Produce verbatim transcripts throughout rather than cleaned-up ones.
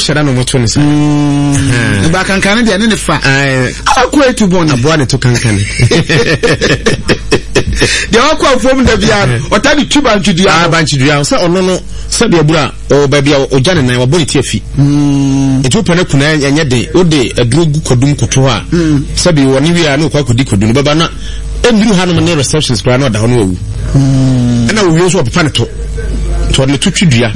shara no moto ne sa ba kankane de ne fa akwa etu bon aboa ne to kankane de akwa fom da bia otani tuba ntudua ah ba ntudua se ono no se de abura o ba bia o jane nan wa boni ti afi mm etu pene kuna enye de o de adrogu kodum koto a se bi woni wi a no kwa kodi kodum baba na endiru hanom ne receptions kra na da ho no wu mm na wo so papa ne to to ne tutudua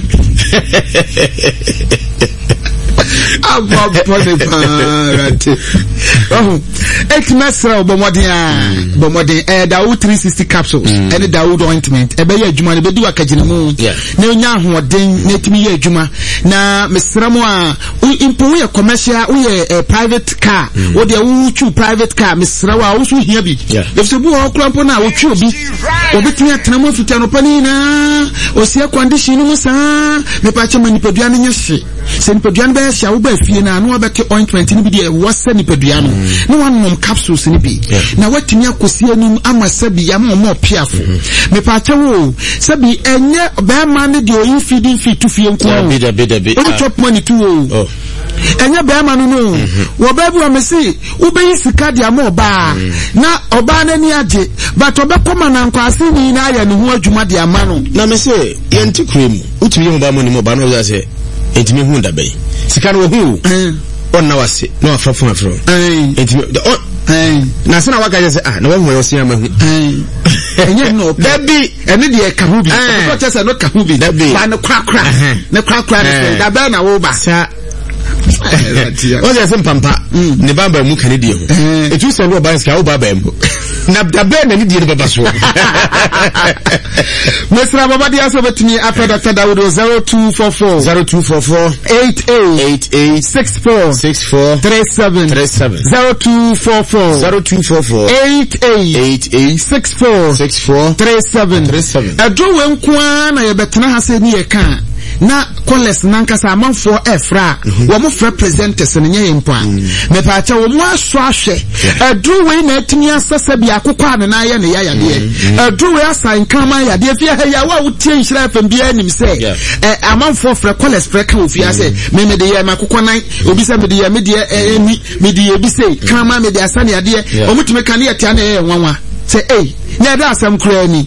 aba pone parate oh ekmesra obomodin a bomodin eh Dawood three sixty capsules and Dawood ointment e be ya adwuma ne bedi wakagine mu na onya ahoden na timi ya adwuma na mesra mu a impo we commercial we private car wo de wo chu private car mesra wa wo so hia bi if bu ho krampo na wo chu obi obetimi atena mu fita no pani na osia condition mu sa me pa chama ni pedua ne nyehye se ni pedua be hia wo ba fie na no obeke ointment ni bi de wo se ni pedua no no one capsules ni bi na watimi akosi anim ama sabi ya mo piafo me pa chawo sabi enye be ma ne de oyin feeding feed to fie nko o bida bida bida o chop money too o enye be ma no no wo ba bu amesi wo be sika de ama oba na oba na ni age but obekoma na nkwase ni na aya ne ho adwuma de ama no na me se yenti krem utumi ho ba mo ni mo ba no ya se entimi hu da bai sika no hu on na wase no afrafo afro entimi na sana waka je se ah na wo mo yo se ama hu enye no dabi ene de ka hu bi ko tese no ka hu bi ba no kra kra ne kra kra da ba na wo ba sa o je se mpampa ne baba mu kanedi ho etu se no ba ska wo baba mu na da ba na ni die baba so Mesra baba dia so betimi after Doctor Dawood zero two four four zero two four four eight eight eight eight six four six four three seven three seven zero two four four zero two four four eight eight eight eight six four six four three seven three seven adwo wenkwa na ye betena ha se ni ye kan na collect nankasa amanfo efra wo mo fra presenters ne nye mpo a me pa cha wo mo aso ahwe adwo we na atimi asasa bi akokwa ne na ye ne ya yade adwo we asan kama yade fi ha ya wa utie nhira fam bi anim se eh amanfo fra collect fra ka ofi ase me me de ye makokwa nan obi se me de ye me de eni me de ye bi se kama me de asane yade o mutime kan ye tia na ye nwanwa se eh na da asam kura ni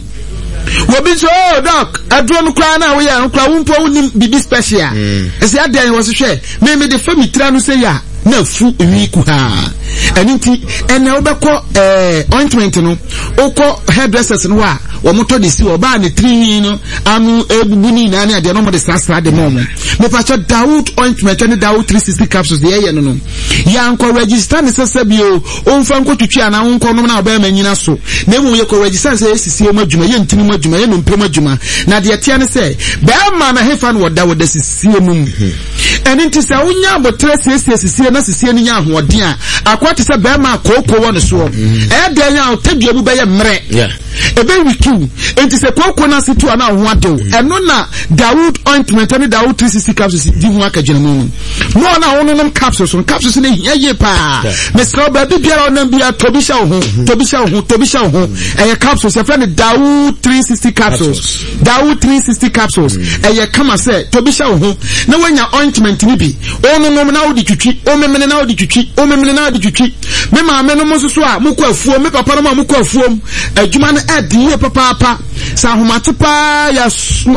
wobi so oh doc adro no kra na we ya no kra wumpo unim bibi special ese adan wo so hwe me me de fami tra no se ya na fu wi ku ha aninti ene obekọ eh ointment no okọ hairdressers no wa wo moto de si oba ne three no anu ebubu ni na ne ade no mo de sasra de mo me pa cho Dawood ointment and Dawood three sixty capsules de ye no no ya nko register ne sasa bio o mfa nko tutwi ana nko no na oba manyina so na mu ye ko register se sisi o madwuma ye ntini madwuma ye no mpem madwuma na de tia ne se be ma na hefa no da wo de sisi mu aninti se unya botre sisi sisi na sisi ni nya ahoden a akwati se be ma kokko wo ne so e de nya o tadua bu be ye mre ebe wikiu enti se kokko na situ ana ho adew eno na Dawood ointment and Dawood three sixty capsules di ho akagina mu no na wono nom capsules on capsules ne hiye pa me sra ba bi biara onam bia tobisha ho tobisha ho tobisha ho e capsules e friend Dawood three sixty capsules Dawood three sixty capsules e kama se tobisha ho na wanya ointment ni bi ono nom na odi twitwi o memene na odi twitwi o memene na odi twitwi me ma me no mo so so a mukọ afuo me papa no ma mukọ afuo adwuma no adie papa papa sa ahomate pa ya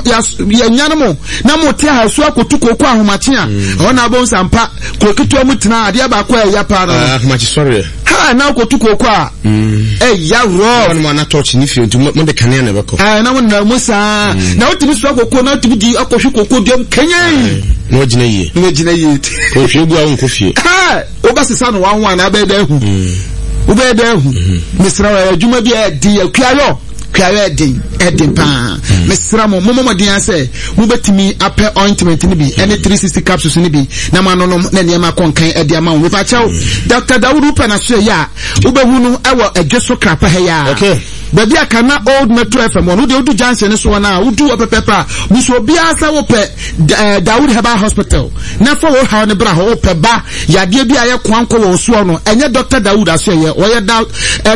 ya nyanamo na mo te ha so akotu kokọ ahomate a ona abon sampa koketu amutena ade ba kwa ya pa no ahomate sorry ha na akotu kokọ a eh ya ro no na touch ni fi ntu mo de kanea na beko ah na mo na musa na otimi so kokọ na otimi di akohwe kokọ dem kenyan no gina ye no gina ye ko hwe bu awon ko fie ha o ba sesa no wan wan na ba da hu o ba da hu misra wa adwuma bi e di akuayo kwawe din edin pa mesra mo mo mo din ase mo betimi ape ointment ni bi any three sixty capsules ni bi na ma no no na niam akonkan edi ama wo fa chawo Doctor Dawood pa na so ya wo behu no ewo adweso krapa ha ya okay baby aka na old metro F M no de odu Johnson so na udu opepepa muso bia sa wo pe Dawood Herbal Hospital na for wo ha ne bra ho pe ba yade bia ye kwanko wo so no enye Doctor Dawood aso ye wo ye da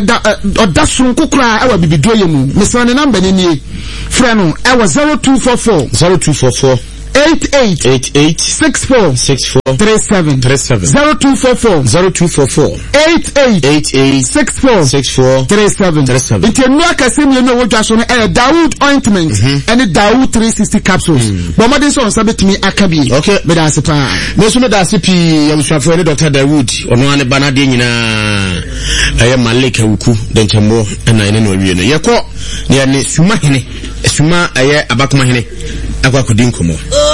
odasun kokura ewa bibido ye mu mesane number ni ni frɛ no ewa zero two four four zero two four four eight eight eight eight six four six four three seven three seven zero two four four zero two four four eight eight eight eight six four six four three seven three seven. Nti enu akase mi enu wodwa so no eh Dawood ointment and Dawood three sixty capsules. But modern so nsa betimi aka bi. Okay, me da ase pa. Me so me da ase pi yamusuafo ne Doctor Dawood ono ane bana de nyina aye Malika wuku de nchembo na ene no wie no. Yekọ ne ne suma hene, suma aye abakoma hene akwa kodi nkomo.